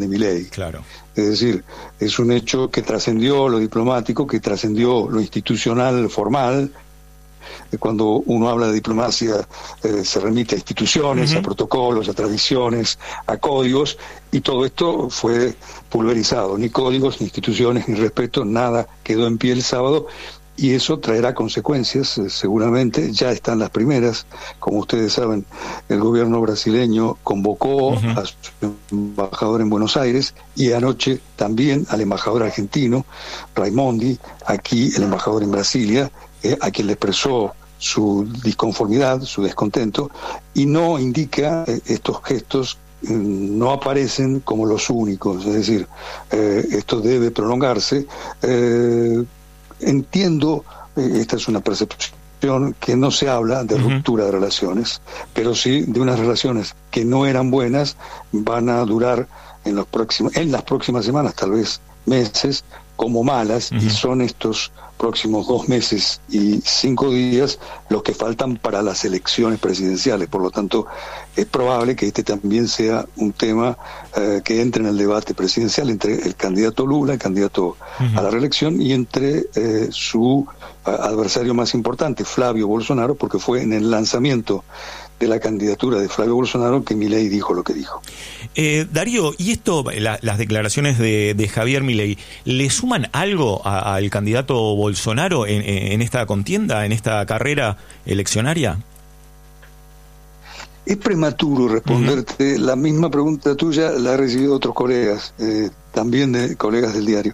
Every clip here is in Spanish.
de Milei. Claro. Es decir, es un hecho que trascendió lo diplomático, que trascendió lo institucional formal. Cuando uno habla de diplomacia se remite a instituciones, a protocolos, a tradiciones, a códigos, y todo esto fue pulverizado. Ni códigos, ni instituciones, ni respeto, nada quedó en pie el sábado, y eso traerá consecuencias, seguramente. Ya están las primeras. Como ustedes saben, el gobierno brasileño convocó a su embajador en Buenos Aires, y anoche también al embajador argentino, Raimondi, aquí el embajador en Brasilia, a quien le expresó su disconformidad, su descontento, y no indica, estos gestos no aparecen como los únicos. Es decir, esto debe prolongarse. Entiendo, esta es una percepción, que no se habla de ruptura de relaciones, pero sí de unas relaciones que no eran buenas, van a durar en las próximas semanas, tal vez meses, como malas, y son estos próximos 2 meses y 5 días los que faltan para las elecciones presidenciales. Por lo tanto, es probable que este también sea un tema que entre en el debate presidencial entre el candidato Lula, el candidato a la reelección, y entre su adversario más importante, Flavio Bolsonaro, porque fue en el lanzamiento de la candidatura de Flavio Bolsonaro que Milei dijo lo que dijo. Darío, ¿y esto, las declaraciones de Javier Milei, le suman algo al candidato Bolsonaro en esta contienda, en esta carrera eleccionaria? Es prematuro responderte. La misma pregunta tuya la he recibido otros colegas, también de colegas del diario.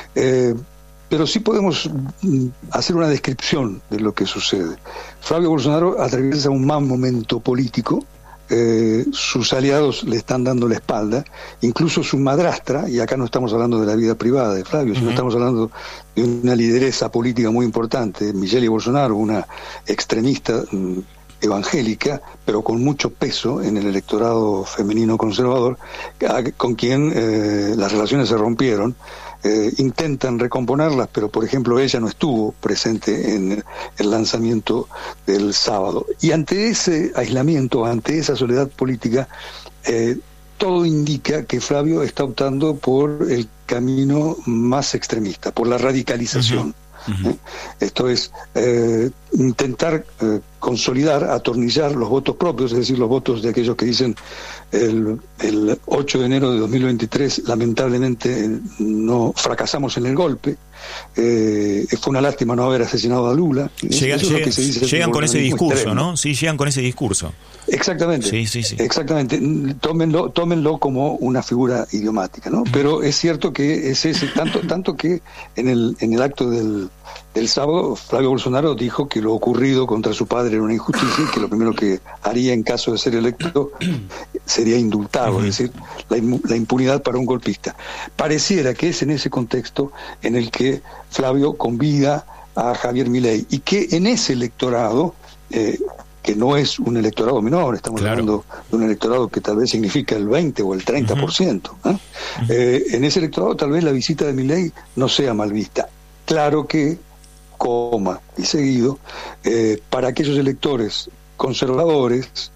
Pero sí podemos hacer una descripción de lo que sucede. Flavio Bolsonaro atraviesa un mal momento político, sus aliados le están dando la espalda, incluso su madrastra, y acá no estamos hablando de la vida privada de Flavio, sino estamos hablando de una lideresa política muy importante, Michelle Bolsonaro, una extremista evangélica, pero con mucho peso en el electorado femenino conservador, con quien las relaciones se rompieron. Intentan recomponerlas, pero por ejemplo ella no estuvo presente en el lanzamiento del sábado. Y ante ese aislamiento, ante esa soledad política, todo indica que Flavio está optando por el camino más extremista, por la radicalización. Esto es intentar consolidar, atornillar los votos propios, es decir, los votos de aquellos que dicen el 8 de enero de 2023 lamentablemente no fracasamos en el golpe, fue una lástima no haber asesinado a Lula. Llegan con ese discurso, extremo, ¿no? Sí, llegan con ese discurso. Exactamente. Sí. Exactamente. Tómenlo como una figura idiomática, ¿no? Pero es cierto que es ese, tanto que en el acto del sábado, Flavio Bolsonaro dijo que lo ocurrido contra su padre era una injusticia y que lo primero que haría en caso de ser electo sería indultarlo, es decir, la impunidad para un golpista. Pareciera que es en ese contexto en el que Flavio convida a Javier Milei, y que en ese electorado, que no es un electorado menor, estamos hablando de un electorado que tal vez significa el 20 o el 30%, en ese electorado tal vez la visita de Milei no sea mal vista. Claro que, coma y seguido, para aquellos electores conservadores,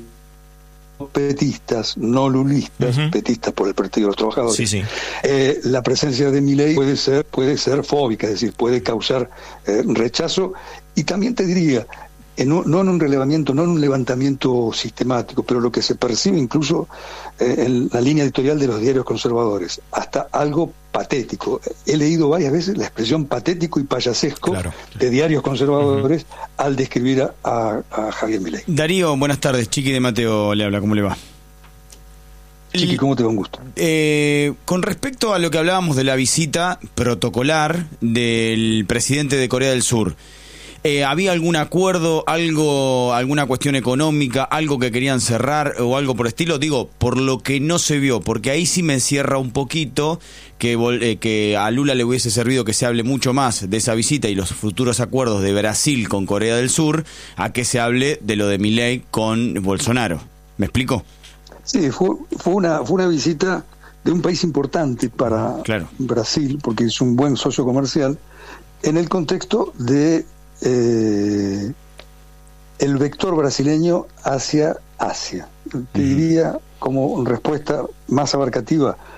petistas, no lulistas, petistas por el Partido de los Trabajadores, la presencia de Milei puede ser fóbica, es decir, puede causar rechazo, y también te diría, no en un relevamiento, no en un levantamiento sistemático, pero lo que se percibe incluso en la línea editorial de los diarios conservadores, hasta algo patético. He leído varias veces la expresión patético y payasesco de diarios conservadores al describir a Javier Milei. Darío, buenas tardes. Chiqui de Mateo le habla, ¿cómo le va? Chiqui, ¿cómo te va? Un gusto. Con respecto a lo que hablábamos de la visita protocolar del presidente de Corea del Sur, ¿había algún acuerdo, alguna cuestión económica, algo que querían cerrar o algo por el estilo? Digo, por lo que no se vio, porque ahí sí me cierra un poquito que a Lula le hubiese servido que se hable mucho más de esa visita y los futuros acuerdos de Brasil con Corea del Sur, a que se hable de lo de Milei con Bolsonaro. ¿Me explico? Sí, fue una visita de un país importante para Brasil, porque es un buen socio comercial, en el contexto de el vector brasileño hacia Asia. Te diría, como respuesta más abarcativa,